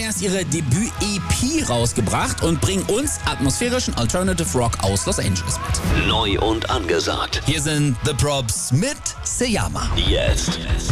erst ihre Debüt-EP rausgebracht und bringen uns atmosphärischen Alternative Rock aus Los Angeles mit. Neu und angesagt. Hier sind The Props mit Seyama. Jetzt.